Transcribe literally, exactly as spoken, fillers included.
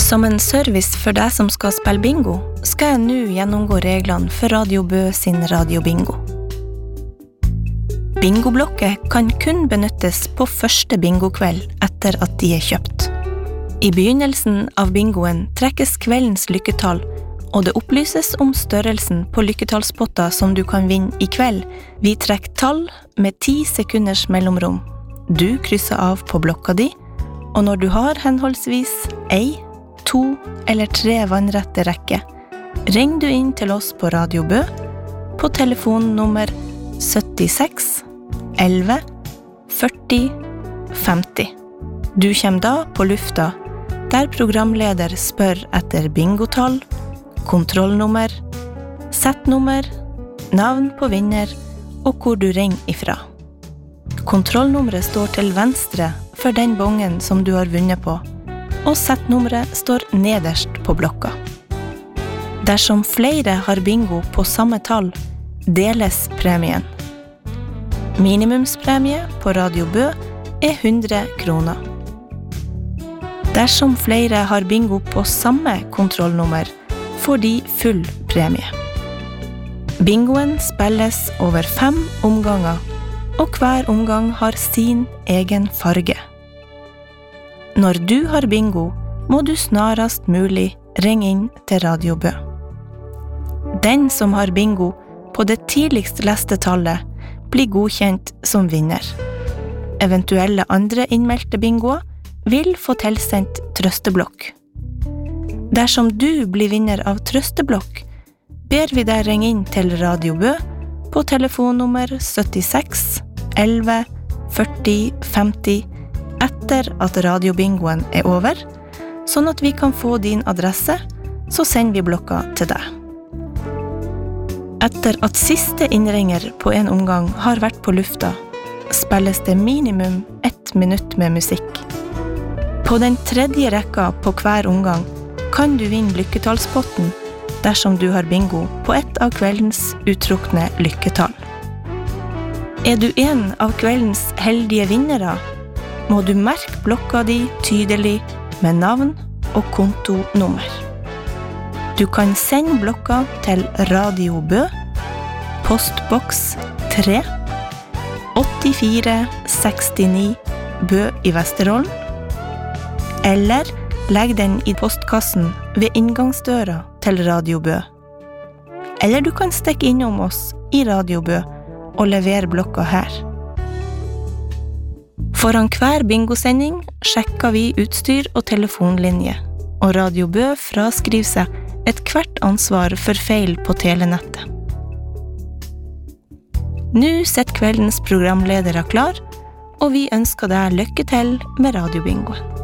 Som en service for deg som skal spille bingo, skal jeg nå gjennomgå reglene for Radio Bø sin Radio Bingo. Bingoblokker kan kun benyttes på første bingokveld etter at de er kjøpt. I begynnelsen av bingoen trekkes kveldens lykketall, og det opplyses om størrelsen på lykketallspotter som du kan vinne i kveld. Vi trekker tall med ti sekunders mellomrom. Du krysser av på blokka di, og når du har henholdsvis ei, to eller tre vannrette rekke, ring du inn til oss på Radio Bø på telefonnummer syttiseks elleve førti femti. Du kommer da på lufta, der programleder spør etter bingotall, kontrollnummer, settnummer, navn på vinner og hvor du ringer ifra. Kontrollnummeret står til venstre for den bongen som du har vunnet på, og settnummeret står nederst på blokka. Dersom flere har bingo på samme tall, deles premien. Minimumspremie på Radio Bø er hundre kroner. Dersom flere har bingo på samme kontrollnummer, får de full premie. Bingoen spilles over fem omganger, og hver omgang har sin egen farge. Når du har bingo, må du snarast mulig ringe inn til Radio Bø. Den som har bingo på det tidligst leste tallet, blir godkjent som vinner. Eventuelle andre innmeldte bingoer vil få tilsendt trøsteblokk. Dersom du blir vinner av trøsteblokk, ber vi deg ringe inn til Radio Bø på telefonnummer syttiseks elleve førti femti etter at radiobingoen er over, sånn at vi kan få din adresse, så sender vi blokka til deg. Etter at siste innringer på en omgang har vært på lufta, spilles det minimum ett minutt med musikk. På den tredje rekka på hver omgang kan du vinne lykketallspotten dersom du har bingo på ett av kveldens uttrukne lykketall. Er du en av kveldens heldige vinnere, må du merke blokka di tydelig med navn og kontonummer. Du kan sende blokka til Radio Bø, postboks tre, åttifire sekstini Bø i Vesterålen, eller legg den i postkassen ved inngangsdøra til Radio Bø. Eller du kan stikke innom oss i Radio Bø og levere blokka her. Foran hver bingosending sjekker vi utstyr og telefonlinje, og Radio Bø fraskriver seg et hvert ansvar for feil på telenettet. Nå sitter kveldens programledere klar, og vi ønsker deg lykke til med radiobingoen.